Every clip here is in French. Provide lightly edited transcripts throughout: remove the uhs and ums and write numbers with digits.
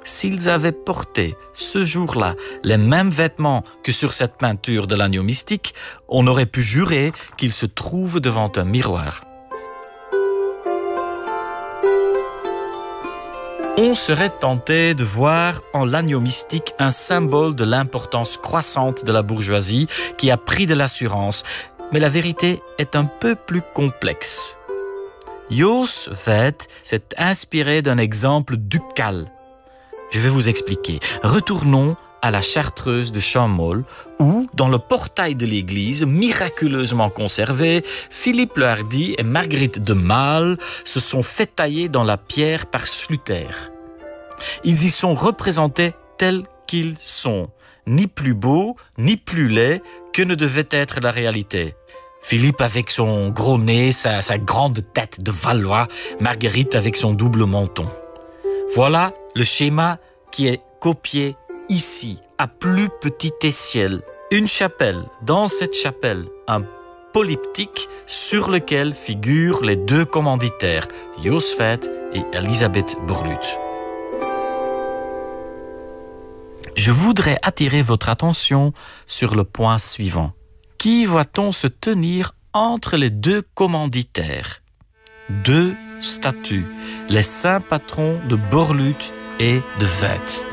S'ils avaient porté ce jour-là les mêmes vêtements que sur cette peinture de l'agneau mystique, on aurait pu jurer qu'ils se trouvent devant un miroir. On serait tenté de voir en l'agneau mystique un symbole de l'importance croissante de la bourgeoisie qui a pris de l'assurance, mais la vérité est un peu plus complexe. Jos Veit s'est inspiré d'un exemple ducal. Je vais vous expliquer. Retournons à la Chartreuse de Champmol, où, dans le portail de l'église, miraculeusement conservé, Philippe le Hardi et Marguerite de Malle se sont fait tailler dans la pierre par Sluter. Ils y sont représentés tels qu'ils sont, ni plus beaux, ni plus laids que ne devait être la réalité. Philippe avec son gros nez, sa grande tête de Valois, Marguerite avec son double menton. Voilà le schéma qui est copié ici, à plus petite échelle. Une chapelle. Dans cette chapelle, un polyptyque sur lequel figurent les deux commanditaires, Jos Veit et Elisabeth Borluut. Je voudrais attirer votre attention sur le point suivant. Qui voit-on se tenir entre les deux commanditaires? Deux statues, les saints patrons de Borluut et de Veit.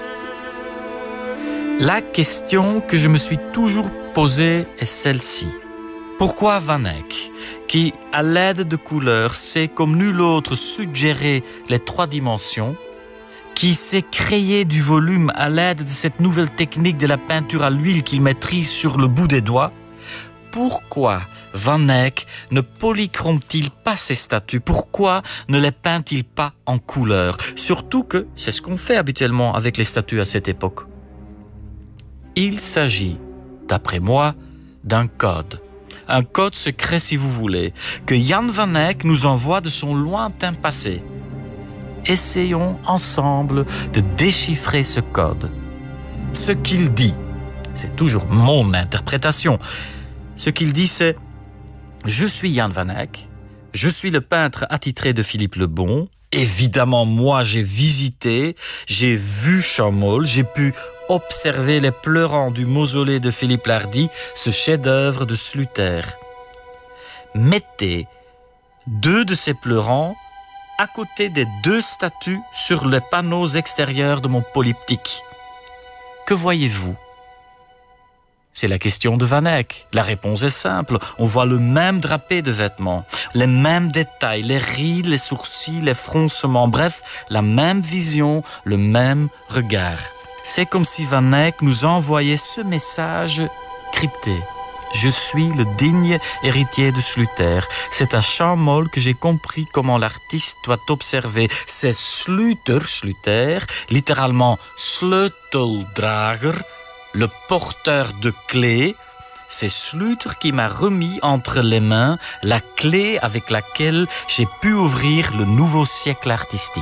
La question que je me suis toujours posée est celle-ci. Pourquoi Van Eyck, qui, à l'aide de couleurs, sait comme nul autre suggérer les trois dimensions, qui sait créer du volume à l'aide de cette nouvelle technique de la peinture à l'huile qu'il maîtrise sur le bout des doigts, pourquoi Van Eyck ne polychrome-t-il pas ces statues? Pourquoi ne les peint-il pas en couleur? Surtout que c'est ce qu'on fait habituellement avec les statues à cette époque. Il s'agit, d'après moi, d'un code. Un code secret, si vous voulez, que Jan Van Eyck nous envoie de son lointain passé. Essayons ensemble de déchiffrer ce code. Ce qu'il dit, c'est toujours mon interprétation. Ce qu'il dit, c'est « Je suis Jan Van Eyck, je suis le peintre attitré de Philippe le Bon. Évidemment, moi, j'ai visité, j'ai vu Champmol, j'ai pu observer les pleurants du mausolée de Philippe l'Hardi, ce chef-d'œuvre de Sluter. Mettez deux de ces pleurants à côté des deux statues sur les panneaux extérieurs de mon polyptyque. Que voyez-vous ? C'est la question de Van Eyck. La réponse est simple. On voit le même drapé de vêtements, les mêmes détails, les rides, les sourcils, les froncements, bref, la même vision, le même regard. C'est comme si Van Eyck nous envoyait ce message crypté. Je suis le digne héritier de Sluter. C'est à Champmol que j'ai compris comment l'artiste doit observer. C'est Sluter, littéralement sleuteldrager, le porteur de clés. C'est Sluter qui m'a remis entre les mains la clé avec laquelle j'ai pu ouvrir le nouveau siècle artistique.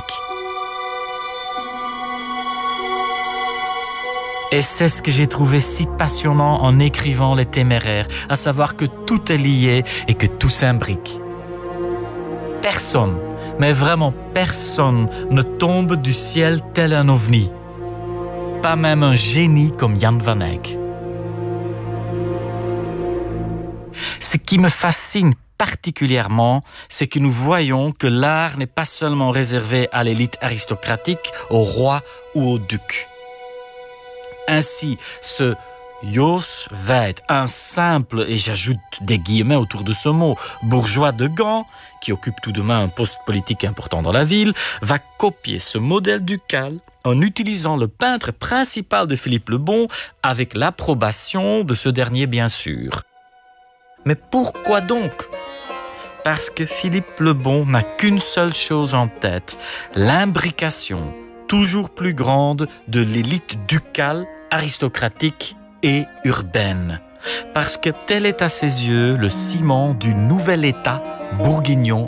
Et c'est ce que j'ai trouvé si passionnant en écrivant Les Téméraires, à savoir que tout est lié et que tout s'imbrique. Personne, mais vraiment personne, ne tombe du ciel tel un ovni. Pas même un génie comme Jan Van Eyck. Ce qui me fascine particulièrement, c'est que nous voyons que l'art n'est pas seulement réservé à l'élite aristocratique, au roi ou au duc. Ainsi, ce Jos Veit, un simple, et j'ajoute des guillemets autour de ce mot, bourgeois de Gand, qui occupe tout de même un poste politique important dans la ville, va copier ce modèle ducal en utilisant le peintre principal de Philippe le Bon, avec l'approbation de ce dernier bien sûr. Mais pourquoi donc ? Parce que Philippe le Bon n'a qu'une seule chose en tête, l'imbrication toujours plus grande de l'élite ducale, aristocratique et urbaine. Parce que tel est à ses yeux le ciment du nouvel État bourguignon